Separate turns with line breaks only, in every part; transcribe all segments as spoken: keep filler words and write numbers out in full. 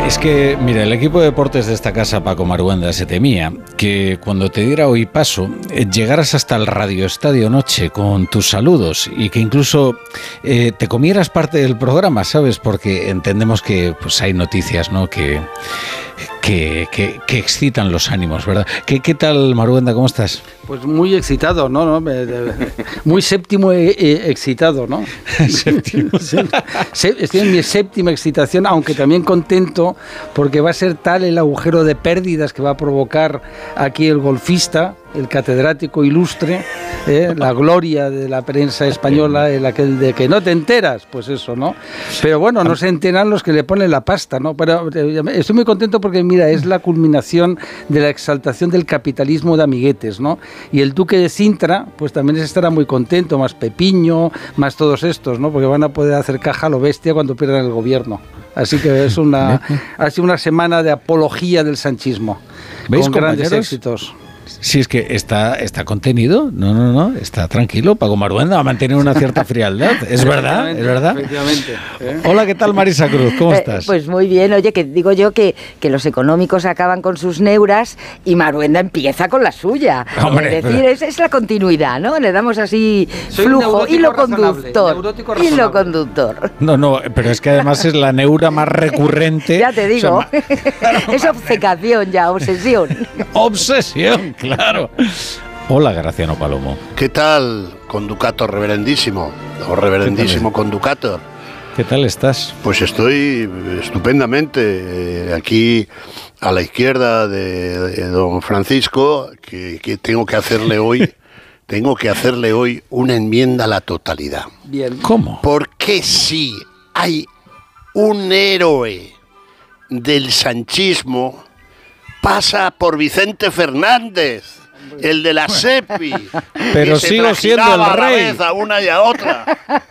Es que, mira, el equipo de deportes de esta casa, Paco Maruenda, se temía que cuando te diera hoy paso, eh, llegaras hasta el Radio Estadio Noche con tus saludos y que incluso eh, te comieras parte del programa, ¿sabes? Porque entendemos que pues hay noticias, ¿no? Que, que, que, que excitan los ánimos, ¿verdad? ¿Qué, qué tal, Maruenda? ¿Cómo estás?
Pues muy excitado, ¿no? ¿no? Muy séptimo e- e- excitado, ¿no?
Séptimo.
Sí, estoy en mi séptima excitación, aunque también contento porque va a ser tal el agujero de pérdidas que va a provocar aquí el golfista, el catedrático ilustre, ¿eh? La gloria de la prensa española, el aquel de que no te enteras, pues eso, ¿no? Pero bueno, no se enteran los que le ponen la pasta, ¿no? Pero estoy muy contento porque, mira, es la culminación de la exaltación del capitalismo de amiguetes, ¿no? Y el duque de Sintra, pues también estará muy contento, más Pepiño, más todos estos, ¿no? Porque van a poder hacer caja a lo bestia cuando pierdan el gobierno. Así que es una, ha sido una semana de apología del sanchismo, con grandes éxitos.
Sí, es que está, está contenido, no, no, no, está tranquilo. Paco Maruenda va a mantener una cierta frialdad, es verdad, es verdad.
Efectivamente. ¿eh?
Hola, ¿qué tal, Marisa Cruz? ¿Cómo
Eh,
estás?
pues muy bien, oye, que digo yo que, que los económicos acaban con sus neuras y Maruenda empieza con la suya.
Hombre,
es decir,
pero...
es, es la continuidad, ¿no? Le damos así
Soy un
flujo,
neurótico
hilo
razonable,
conductor.
neurótico
Hilo
razonable.
conductor.
No, no, pero es que además es la neura más recurrente.
Ya te digo,
O sea,
es obcecación ya, obsesión.
obsesión, claro. Hola, Graciano Palomo.
¿Qué tal, conducator reverendísimo? O reverendísimo conducator.
¿Qué tal estás?
Pues estoy estupendamente eh, aquí a la izquierda de, de don Francisco, que, que tengo que hacerle hoy, tengo que hacerle hoy una enmienda a la totalidad.
Bien.
¿Cómo?
Porque si hay un héroe del sanchismo, pasa por Vicente Fernández. El de la SEPI.
Pero
que se
sigo siendo el
trajinaba a la
rey.
vez a una y a otra.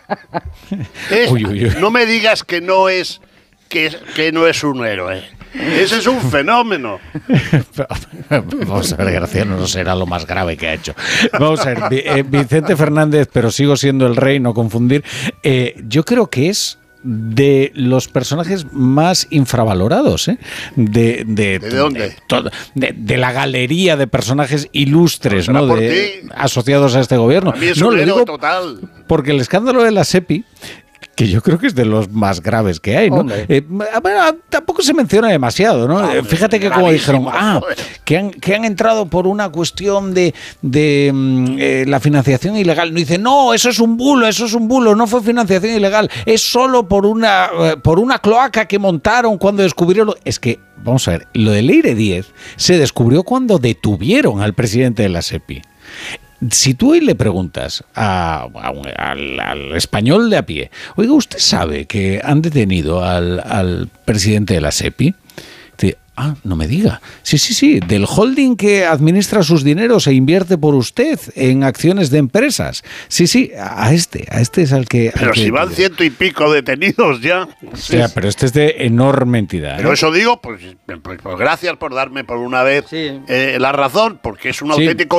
Es,
Uy, uy, uy.
No me digas que no es que, que no es un héroe. Ese es un fenómeno.
Vamos a ver, Graciano no será lo más grave que ha hecho. Vamos a ver, eh, Vicente Fernández, pero sigo siendo el rey, no confundir. Eh, yo creo que es de los personajes más infravalorados, ¿eh? De, de,
¿De dónde?
De, todo- de, de la galería de personajes ilustres,
No será
¿no?
por
De,
ti.
asociados a este gobierno.
A mí es
No,
un
lo
héroe
digo
total.
porque el escándalo de la SEPI, que yo creo que es de los más graves que hay, ¿no? Eh, bueno, tampoco se menciona demasiado, ¿no?
Hombre,
Eh, Fíjate que como
gravísimo,
dijeron, ah,
joder.
que han, que han entrado por una cuestión de, de mm, eh, la financiación ilegal. No dice, no, eso es un bulo, eso es un bulo, no fue financiación ilegal, es solo por una, eh, por una cloaca que montaron cuando descubrieron... Es que, vamos a ver, lo de Leire Díez se descubrió cuando detuvieron al presidente de la SEPI. Si tú hoy le preguntas a, a un- al, al español de a pie, oiga, ¿usted sabe que han detenido al, al presidente de la SEPI? Dice, ah, no me diga. Sí, sí, sí, del holding que administra sus dineros e invierte por usted en acciones de empresas. Sí, sí, a este, a este es al que... al
Pero
que-
si van ciento y pico detenidos ya.
O sea, pero este es de enorme entidad. ¿eh?
Pero eso digo, pues, pues, pues gracias por darme por una vez
Sí.
eh, la razón, porque es un
Sí.
auténtico